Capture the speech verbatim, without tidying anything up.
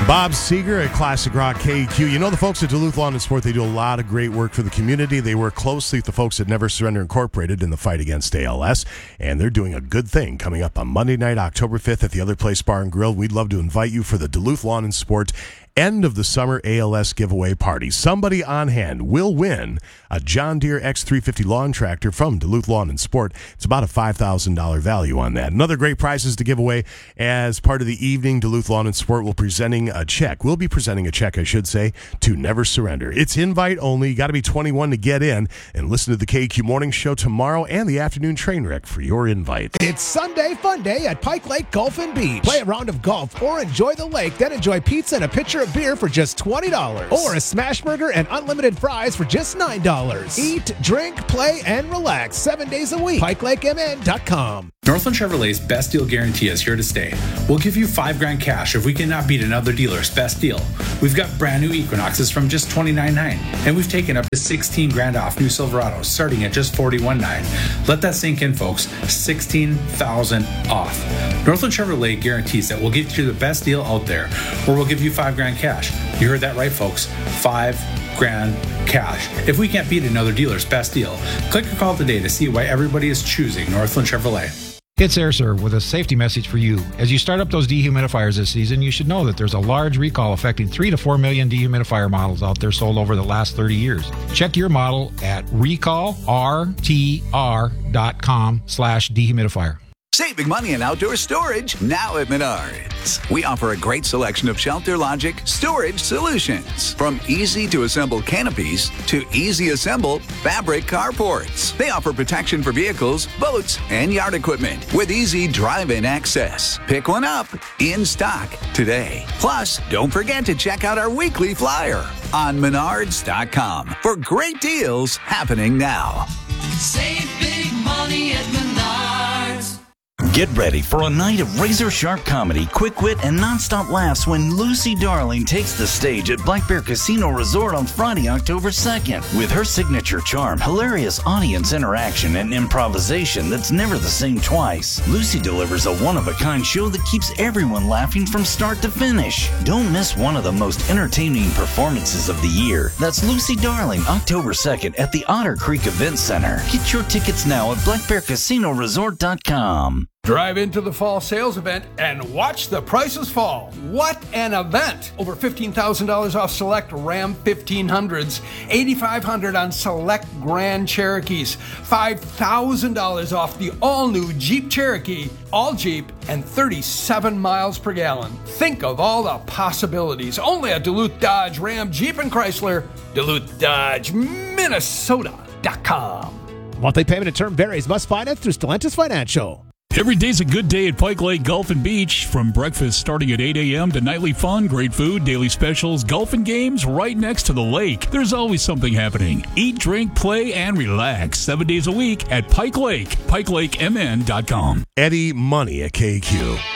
Bob Seeger at Classic Rock K Q. You know the folks at Duluth Lawn and Sport, they do a lot of great work for the community. They work closely with the folks at Never Surrender Incorporated in the fight against A L S, and they're doing a good thing coming up on Monday night, October fifth at the Other Place Bar and Grill. We'd love to invite you for the Duluth Lawn and Sport end of the summer A L S giveaway party. Somebody on hand will win a John Deere X three fifty lawn tractor from Duluth Lawn and Sport. It's about a five thousand dollars value on that. Another great prizes to give away as part of the evening. Duluth Lawn and Sport will presenting a check. We'll be presenting a check, I should say, to Never Surrender. It's invite only. You got to be twenty-one to get in, and listen to the K Q Morning Show tomorrow and the afternoon train wreck for your invite. It's Sunday Fun Day at Pike Lake Golf and Beach. Play a round of golf or enjoy the lake, then enjoy pizza and a pitcher of beer for just twenty dollars. Or a smash burger and unlimited fries for just nine dollars. Eat, drink, play, and relax seven days a week. Pike Lake M N dot com. Northland Chevrolet's Best Deal Guarantee is here to stay. We'll give you five grand cash if we cannot beat another dealer's best deal. We've got brand new Equinoxes from just twenty-nine nine, and we've taken up to sixteen grand off new Silverados starting at just forty-one nine. Let that sink in, folks. sixteen thousand off. Northland Chevrolet guarantees that we'll get you the best deal out there, or we'll give you five grand cash. You heard that right, folks. Five grand cash. If we can't beat another dealer's best deal, click or call today to see why everybody is choosing Northland Chevrolet. It's AirServe with a safety message for you. As you start up those dehumidifiers this season, you should know that there's a large recall affecting three to four million dehumidifier models out there sold over the last thirty years. Check your model at recall r t r dot com slash dehumidifier. Saving money in outdoor storage now at Menards. We offer a great selection of Shelter Logic storage solutions. From easy to assemble canopies to easy assemble fabric carports. They offer protection for vehicles, boats, and yard equipment with easy drive-in access. Pick one up in stock today. Plus, don't forget to check out our weekly flyer on menards dot com for great deals happening now. Save big money at Menards. Get ready for a night of razor-sharp comedy, quick wit, and nonstop laughs when Lucy Darling takes the stage at Black Bear Casino Resort on Friday, October second. With her signature charm, hilarious audience interaction, and improvisation that's never the same twice, Lucy delivers a one-of-a-kind show that keeps everyone laughing from start to finish. Don't miss one of the most entertaining performances of the year. That's Lucy Darling, October second at the Otter Creek Event Center. Get your tickets now at black bear casino resort dot com. Drive into the fall sales event and watch the prices fall. What an event! Over fifteen thousand dollars off select Ram fifteen hundreds, eight thousand five hundred dollars on select Grand Cherokees, five thousand dollars off the all-new Jeep Cherokee, all Jeep, and thirty-seven miles per gallon. Think of all the possibilities. Only at Duluth Dodge, Ram, Jeep, and Chrysler. Duluth Dodge, Minnesota dot com. Monthly payment and term varies. Must finance through Stellantis Financial. Every day's a good day at Pike Lake Golf and Beach. From breakfast starting at eight a.m. to nightly fun, great food, daily specials, golf and games right next to the lake. There's always something happening. Eat, drink, play, and relax seven days a week at Pike Lake. pike lake m n dot com. Eddie Money at K Q.